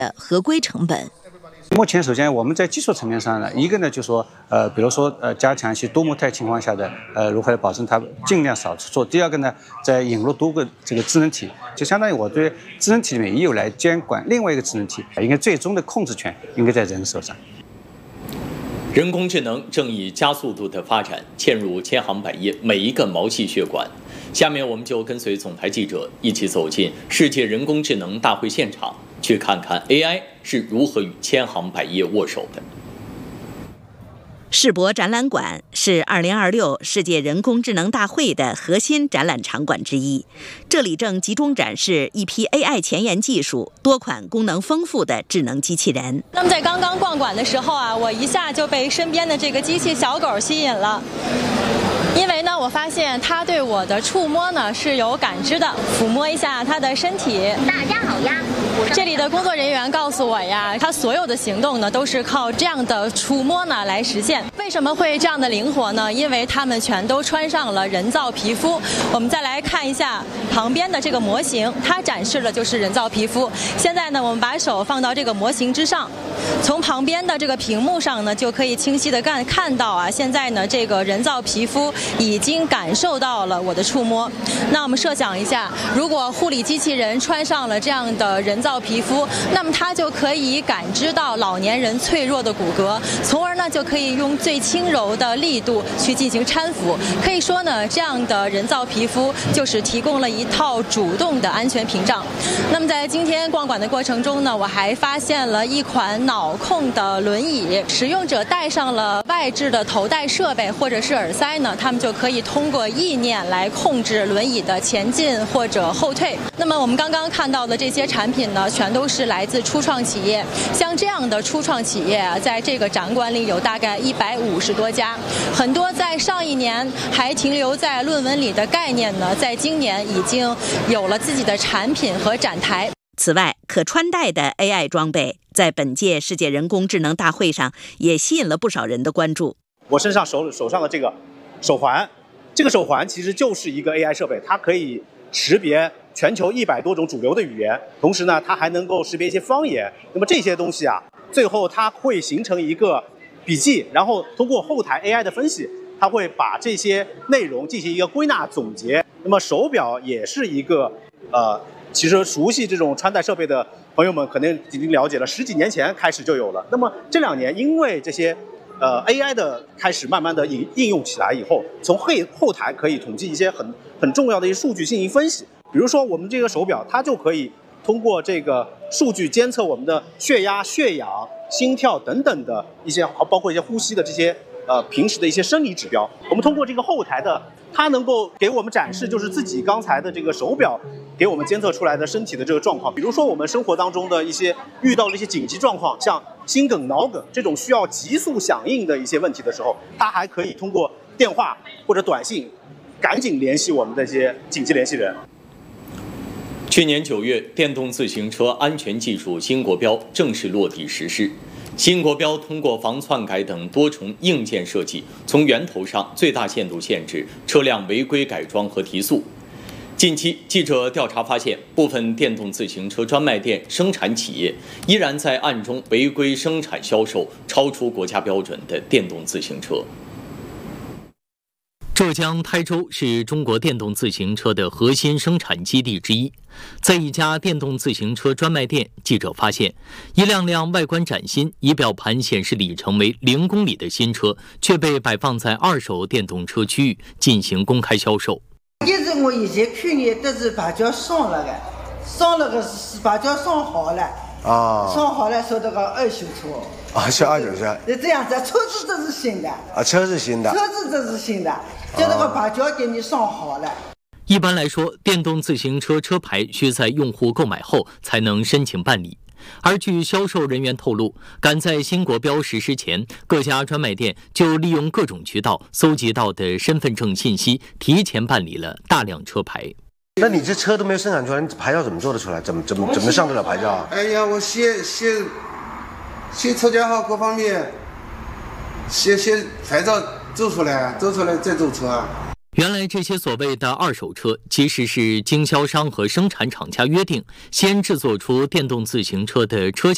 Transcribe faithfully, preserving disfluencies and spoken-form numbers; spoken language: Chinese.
的合规成本。 目前，首先我们在技术层面上呢，一个呢就说，呃，比如说呃，加强一些多模态情况下的呃，如何保证它尽量少出错。第二个呢，在引入多个这个智能体，就相当于我对智能体里面也有来监管另外一个智能体，应该最终的控制权应该在人手上。 人工智能正以加速度的发展嵌入千行百业每一个毛细血管。下面我们就跟随总台记者一起走进世界人工智能大会现场，去看看 A I 是如何与千行百业握手的。 世博展览馆是二零二六世界人工智能大会的核心展览场馆之一，这里正集中展示一批 A I 前沿技术、多款功能丰富的智能机器人。 那么在刚刚逛馆的时候啊，我一下就被身边的这个机器小狗吸引了。因为呢，我发现它对我的触摸呢是有感知的，抚摸一下它的身体。 大家好呀！ 这里的工作人员告诉我呀，它所有的行动呢都是靠这样的触摸呢来实现。为什么会这样的灵活呢？因为它们全都穿上了人造皮肤。我们再来看一下旁边的这个模型，它展示的就是人造皮肤。现在呢，我们把手放到这个模型之上，从旁边的这个屏幕上呢，就可以清晰的看看到啊，现在呢这个人造皮肤已经感受到了我的触摸。那我们设想一下，如果护理机器人穿上了这样的人造皮肤，那么它就可以感知到老年人脆弱的骨骼，从而呢就可以用最轻柔的力度去进行搀扶。可以说呢，这样的人造皮肤就是提供了一套主动的安全屏障。那么在今天逛馆的过程中呢，我还发现了一款脑控的轮椅，使用者戴上了外置的头戴设备或者是耳塞呢，他们就可以通过意念来控制轮椅的前进或者后退。那么我们刚刚看到的这些产品呢，全都是来自初创企业。像这样的初创企业啊，在这个展馆里有大概一百五十多家，很多在上一年还停留在论文里的概念呢，在今年已经有了自己的产品和展台。 此外，可穿戴的 A I 装备在本届世界人工智能大会上也吸引了不少人的关注。 我身上手手上的这个手环，这个手环其实就是一个 A I 设备，它可以识别全球一百多种主流的语言，同时呢，它还能够识别一些方言。那么这些东西啊，最后它会形成一个笔记，然后通过后台 A I 的分析，它会把这些内容进行一个归纳总结。那么手表也是一个呃。其实熟悉这种穿戴设备的朋友们肯定已经了解了，十几年前开始就有了。那么这两年因为这些呃 A I 的开始慢慢的应应用起来以后，从后后台可以统计一些很很重要的一些数据进行分析。比如说我们这个手表，它就可以通过这个数据监测我们的血压、血氧、心跳等等的一些，包括一些呼吸的这些呃平时的一些生理指标。我们通过这个后台的，它能够给我们展示就是自己刚才的这个手表给我们监测出来的身体的这个状况。比如说我们生活当中的一些遇到的一些紧急状况，像心梗、脑梗这种需要急速响应的一些问题的时候，它还可以通过电话或者短信赶紧联系我们这些紧急联系人。 去年九月，电动自行车安全技术新国标正式落地实施。新国标通过防篡改等多重硬件设计，从源头上最大限度限制车辆违规改装和提速。近期，记者调查发现，部分电动自行车专卖店生产企业依然在暗中违规生产销售超出国家标准的电动自行车。浙江台州是中国电动自行车的核心生产基地之一。在一家电动自行车专卖店，记者发现一辆辆外观崭新、仪表盘显示里程为零公里的新车，却被摆放在二手电动车区域进行公开销售。 其实我以前去年都是牌照送了的，送了个牌照送好了，啊，送好了收到个二手车。 啊，是二手车。 是这样子，车子都是新的。啊， 车是新的。 车子都是新的，就那个牌照给你送好了。 一般来说，电动自行车车牌需在用户购买后才能申请办理。而据销售人员透露，赶在新国标实施前，各家专卖店就利用各种渠道搜集到的身份证信息，提前办理了大量车牌。 那你这车都没有生产出来，牌照怎么做得出来？怎么怎么怎么上得了牌照啊？ 哎呀，我写写写车架号各方面，写写牌照做出来，做出来再做车啊。 原来这些所谓的二手车，其实是经销商和生产厂家约定，先制作出电动自行车的车架